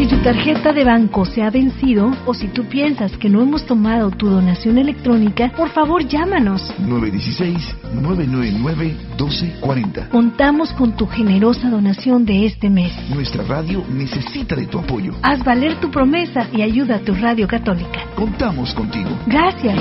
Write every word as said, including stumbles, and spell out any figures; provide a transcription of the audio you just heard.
Si tu tarjeta de banco se ha vencido o si tú piensas que no hemos tomado tu donación electrónica, por favor llámanos. nueve uno seis, nueve nueve nueve, uno dos cuatro cero. Contamos con tu generosa donación de este mes. Nuestra radio necesita de tu apoyo. Haz valer tu promesa y ayuda a tu radio católica. Contamos contigo. Gracias.